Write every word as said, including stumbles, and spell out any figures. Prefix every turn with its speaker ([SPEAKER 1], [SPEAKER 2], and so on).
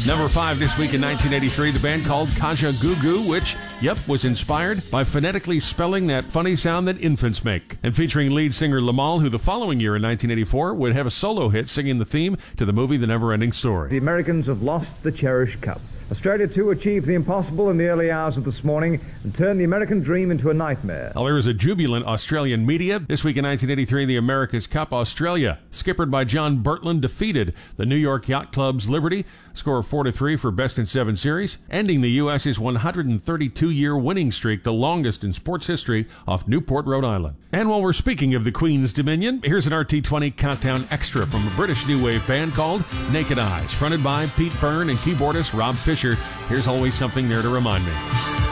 [SPEAKER 1] Number five this week in nineteen eighty-three, the band called Kaja Goo Goo, which, yep, was inspired by phonetically spelling that funny sound that infants make. And featuring lead singer Lamal, who the following year in nineteen eighty-four would have a solo hit singing the theme to the movie The Never-Ending Story.
[SPEAKER 2] The Americans have lost the cherished cup. Australia, too, achieved the impossible in the early hours of this morning and turned the American dream into a nightmare.
[SPEAKER 1] Well, there was a jubilant Australian media. This week in nineteen eighty-three, the America's Cup, Australia, skippered by John Birtland, defeated the New York Yacht Club's Liberty, score of four to three for best in seven series, ending the U S's one hundred thirty-two year winning streak, the longest in sports history, off Newport, Rhode Island. And while we're speaking of the Queen's Dominion, here's an R T twenty countdown extra from a British new wave band called Naked Eyes, fronted by Pete Byrne and keyboardist Rob Fisher. Here's always something there to remind me.